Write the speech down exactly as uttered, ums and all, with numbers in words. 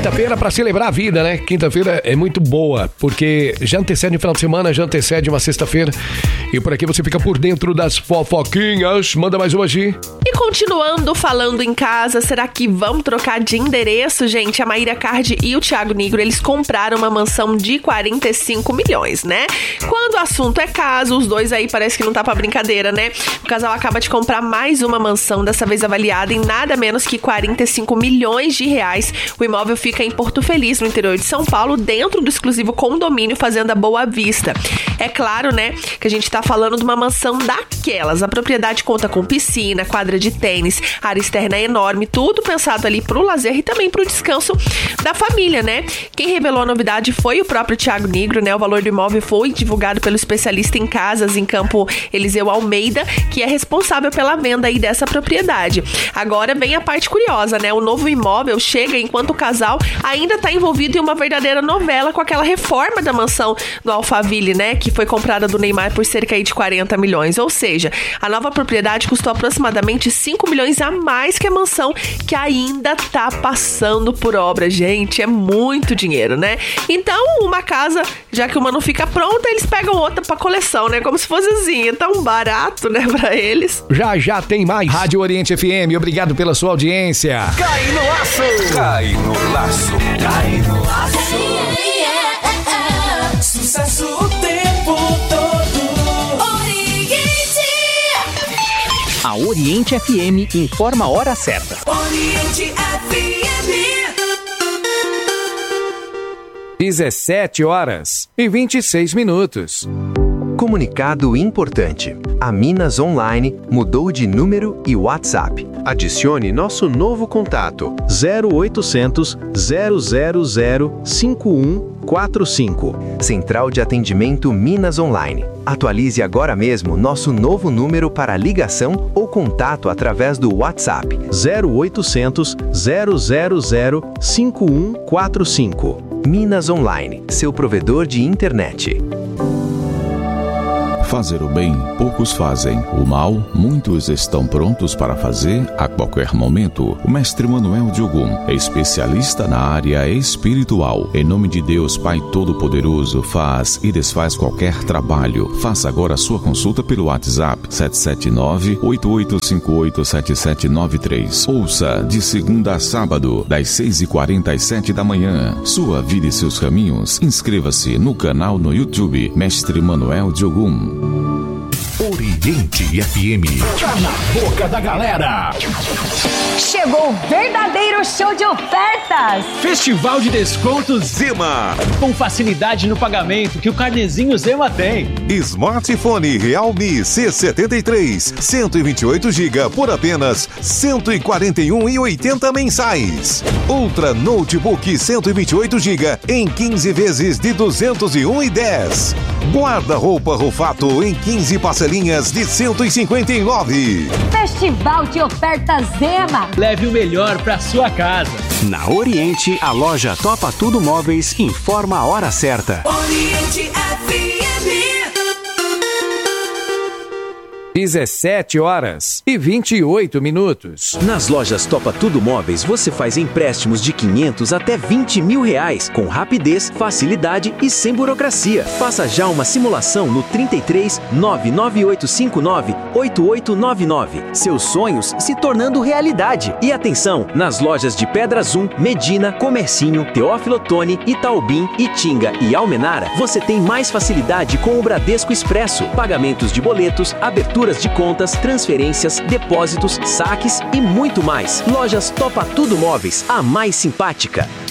quinta-feira para celebrar a vida, né? Quinta-feira é muito boa, porque já antecede um final de semana, já antecede uma sexta-feira. E por aqui você fica por dentro das fofoquinhas. Manda mais uma, Gi. E continuando falando em casa, será que vão trocar de endereço, gente? A Mayra Card e o Thiago Nigro, eles compraram uma mansão de quarenta e cinco milhões, né? Quando o assunto é caso, os dois aí parece que não tá pra brincadeira, né? O casal acaba de comprar mais uma mansão, dessa vez avaliada em nada menos que quarenta e cinco milhões de reais. O imóvel fica em Porto Feliz, no interior de São Paulo, dentro do exclusivo condomínio Fazenda Boa Vista. É claro, né, que a gente tá falando de uma mansão daquelas. A propriedade conta com piscina, quadra de tênis, área externa enorme, tudo pensado ali pro lazer e também pro descanso da família, né? Quem revelou a novidade foi o próprio Thiago Nigro, né? O valor do imóvel foi divulgado pelo especialista em casas em Campo Eliseu Almeida, que é responsável pela venda aí dessa propriedade. Agora vem a parte curiosa, né? O novo imóvel chega enquanto o casal ainda tá envolvido em uma verdadeira novela com aquela reforma da mansão do Alphaville, né? Que foi comprada do Neymar por cerca aí de quarenta milhões. Ou seja, a nova propriedade custou aproximadamente cinco milhões a mais que a mansão, que ainda tá passando por obra. Gente, é muito dinheiro, né? Então, uma casa, já que uma não fica pronta, eles pegam outra pra coleção, né? Como se fosse assim, é tão barato, né, pra eles. Já, já tem mais. Rádio Oriente F M, obrigado pela sua audiência. Cai no laço. Cai no laço. Cai no laço. Sucesso o tempo todo. Oriente. A Oriente F M informa a hora certa. Oriente F M. dezessete horas e vinte e seis minutos. Comunicado importante. A Minas Online mudou de número e WhatsApp. Adicione nosso novo contato zero oitocentos, zero zero zero, cinco um quatro cinco. Central de Atendimento Minas Online. Atualize agora mesmo nosso novo número para ligação ou contato através do WhatsApp zero oitocentos, zero zero zero, cinco um quatro cinco. Minas Online, seu provedor de internet. Fazer o bem, poucos fazem. O mal, muitos estão prontos para fazer a qualquer momento. O mestre Manuel de Ogum é especialista na área espiritual. Em nome de Deus, Pai Todo-Poderoso, faz e desfaz qualquer trabalho. Faça agora a sua consulta pelo WhatsApp sete sete nove, oito oito cinco oito, sete sete nove três. Ouça de segunda a sábado, das seis e quarenta e sete da manhã. Sua vida e seus caminhos. Inscreva-se no canal no YouTube Mestre Manuel de Ogum. Oriente F M. Tá na boca da galera. Chegou o verdadeiro show de ofertas. Festival de Descontos Zema. Com facilidade no pagamento que o carnezinho Zema tem. Smartphone Realme C setenta e três, cento e vinte e oito gigabytes por apenas cento e quarenta e um reais e oitenta centavos mensais. Ultra Notebook cento e vinte e oito gigabytes em quinze vezes de duzentos e um reais e dez centavos. Guarda-roupa Rufato em quinze parcelinhas de cento e cinquenta e nove reais. Festival de ofertas Zema. Leve o melhor para sua casa. Na Oriente, a loja Topa Tudo Móveis informa a hora certa. Oriente F M. dezessete horas e vinte e oito minutos. Nas lojas Topa Tudo Móveis, você faz empréstimos de quinhentos até vinte mil reais, com rapidez, facilidade e sem burocracia. Faça já uma simulação no trinta e três, nove nove oito cinco nove, oito oito nove nove. Seus sonhos se tornando realidade. E atenção, nas lojas de Pedra Zoom, Medina, Comercinho, Teófilo Otoni, Itaubim, Itinga e Almenara, você tem mais facilidade com o Bradesco Expresso. Pagamentos de boletos, abertura de contas, transferências, depósitos, saques e muito mais. Lojas Topa Tudo Móveis, a mais simpática.